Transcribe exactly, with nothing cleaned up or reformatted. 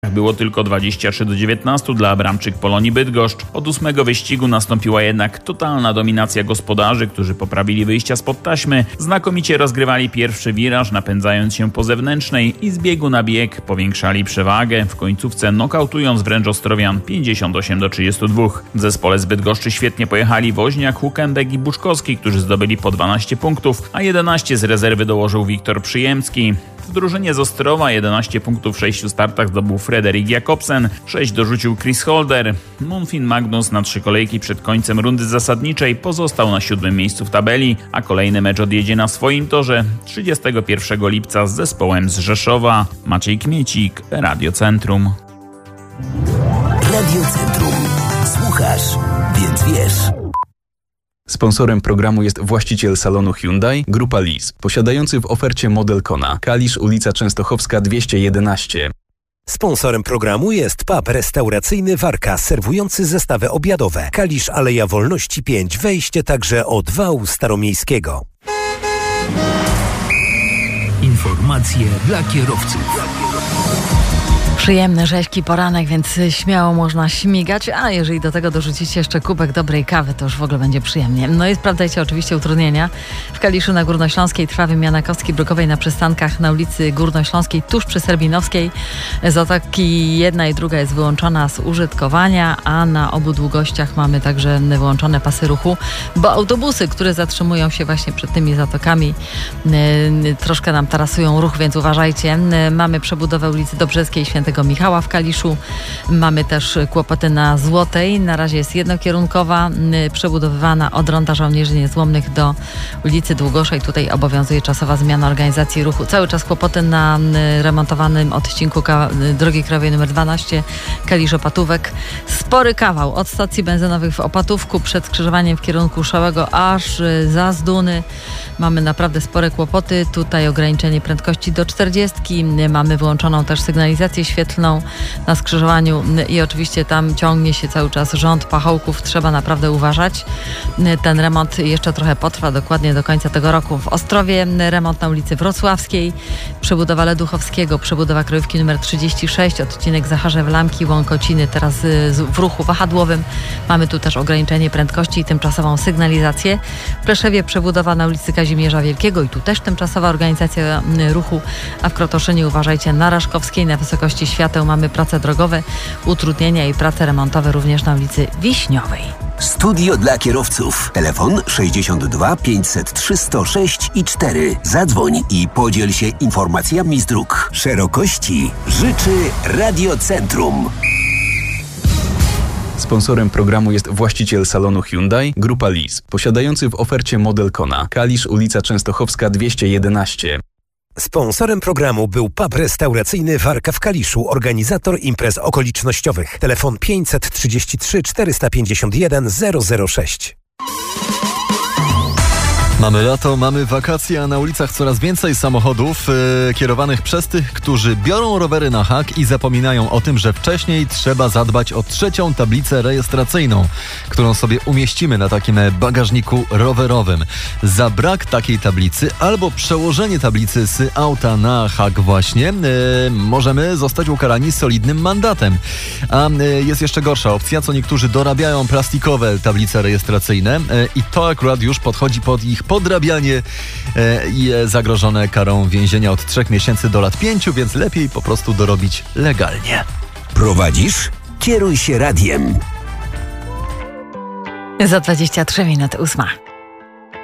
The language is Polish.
Było tylko dwadzieścia trzy do dziewiętnastu dla Abramczyk Polonii Bydgoszcz. Od ósmego wyścigu nastąpiła jednak totalna dominacja gospodarzy, którzy poprawili wyjścia spod taśmy, znakomicie rozgrywali pierwszy wiraż, napędzając się po zewnętrznej i z biegu na bieg powiększali przewagę, w końcówce nokautując wręcz Ostrowian pięćdziesiąt osiem do trzydziestu dwóch. W zespole z Bydgoszczy świetnie pojechali Woźniak, Hukendek i Buczkowski, którzy zdobyli po dwanaście punktów, a jedenaście z rezerwy dołożył Wiktor Przyjemski. W drużynie z Ostrowa jedenaście punktów w sześciu startach zdobył Frederik Jakobsen, sześć dorzucił Chris Holder. Monfin Magnus na trzy kolejki przed końcem rundy zasadniczej pozostał na siódmym miejscu w tabeli, a kolejny mecz odjedzie na swoim torze trzydziestego pierwszego lipca z zespołem z Rzeszowa. Maciej Kmiecik, Radio Centrum. Radio Centrum. Słuchasz, więc wiesz. Sponsorem programu jest właściciel salonu Hyundai, Grupa Lease, posiadający w ofercie model Kona, Kalisz, ulica Częstochowska dwieście jedenaście. Sponsorem programu jest pub restauracyjny Warka, serwujący zestawy obiadowe. Kalisz, Aleja Wolności pięć, wejście także od wału staromiejskiego. Informacje dla kierowców. Przyjemny, rzeźki poranek, więc śmiało można śmigać, a jeżeli do tego dorzucicie jeszcze kubek dobrej kawy, to już w ogóle będzie przyjemnie. No i sprawdzajcie oczywiście utrudnienia. W Kaliszu na Górnośląskiej trwa wymiana kostki brukowej na przystankach na ulicy Górnośląskiej tuż przy Serbinowskiej. Zatoki jedna i druga jest wyłączona z użytkowania, a na obu długościach mamy także wyłączone pasy ruchu, bo autobusy, które zatrzymują się właśnie przed tymi zatokami, troszkę nam tarasują ruch, więc uważajcie. Mamy przebudowę ulicy Dobrzeskiej Świętego Michała w Kaliszu. Mamy też kłopoty na Złotej. Na razie jest jednokierunkowa, przebudowywana od Ronda Żołnierzy Niezłomnych do ulicy Długoszej. Tutaj obowiązuje czasowa zmiana organizacji ruchu. Cały czas kłopoty na remontowanym odcinku drogi krajowej nr dwanaście Kalisz-Opatówek. Spory kawał od stacji benzynowych w Opatówku przed skrzyżowaniem w kierunku Szałego aż za Zduny. Mamy naprawdę spore kłopoty. Tutaj ograniczenie prędkości do czterdziestki. Mamy wyłączoną też sygnalizację świetlną na skrzyżowaniu i oczywiście tam ciągnie się cały czas rząd pachołków. Trzeba naprawdę uważać. Ten remont jeszcze trochę potrwa, dokładnie do końca tego roku. W Ostrowie remont na ulicy Wrocławskiej, przebudowa Leduchowskiego, przebudowa Krajówki nr trzydzieści sześć, odcinek Zacharzew-Lamki, Łąkociny, teraz w ruchu wahadłowym. Mamy tu też ograniczenie prędkości i tymczasową sygnalizację. W Pleszewie przebudowa na ulicy Kazimierza Wielkiego i tu też tymczasowa organizacja ruchu, a w Krotoszynie uważajcie na Raszkowskiej, na wysokości świateł mamy prace drogowe, utrudnienia i prace remontowe również na ulicy Wiśniowej. Studio dla kierowców. Telefon sześćdziesiąt dwa pięćset trzy sto sześć i cztery. Zadzwoń i podziel się informacjami z dróg. Szerokości życzy Radio Centrum. Sponsorem programu jest właściciel salonu Hyundai, Grupa Lease, posiadający w ofercie model Kona, Kalisz, ulica Częstochowska dwieście jedenaście. Sponsorem programu był pub restauracyjny Warka w Kaliszu, organizator imprez okolicznościowych. Telefon pięćset trzydzieści trzy czterysta pięćdziesiąt jeden zero zero sześć. Mamy lato, mamy wakacje, a na ulicach coraz więcej samochodów yy, kierowanych przez tych, którzy biorą rowery na hak i zapominają o tym, że wcześniej trzeba zadbać o trzecią tablicę rejestracyjną, którą sobie umieścimy na takim bagażniku rowerowym. Za brak takiej tablicy albo przełożenie tablicy z auta na hak właśnie yy, możemy zostać ukarani solidnym mandatem. A yy, jest jeszcze gorsza opcja, co niektórzy dorabiają plastikowe tablice rejestracyjne yy, i to akurat już podchodzi pod ich podrabianie i e, zagrożone karą więzienia od trzech miesięcy do lat pięciu, więc lepiej po prostu dorobić legalnie. Prowadzisz? Kieruj się radiem. Za dwadzieścia trzy minuty ósma.